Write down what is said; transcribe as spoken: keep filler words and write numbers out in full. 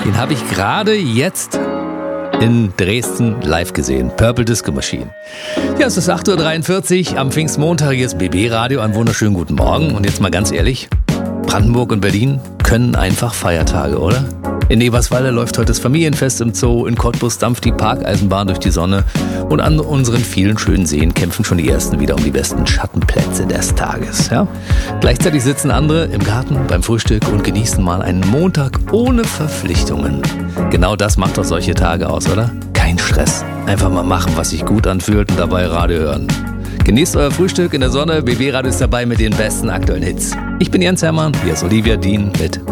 Den habe ich gerade jetzt in Dresden live gesehen. Purple Disco Machine. Ja, es ist acht Uhr dreiundvierzig am Pfingstmontag. Hier ist B B-Radio. Einen wunderschönen guten Morgen. Und jetzt mal ganz ehrlich, Brandenburg und Berlin können einfach Feiertage, oder? In Eberswalde läuft heute das Familienfest im Zoo, in Cottbus dampft die Parkeisenbahn durch die Sonne und an unseren vielen schönen Seen kämpfen schon die Ersten wieder um die besten Schattenplätze des Tages. Ja? Gleichzeitig sitzen andere im Garten beim Frühstück und genießen mal einen Montag ohne Verpflichtungen. Genau das macht doch solche Tage aus, oder? Kein Stress. Einfach mal machen, was sich gut anfühlt und dabei Radio hören. Genießt euer Frühstück in der Sonne. B B-Radio ist dabei mit den besten aktuellen Hits. Ich bin Jens Hermann, hier ist Olivia Dean mit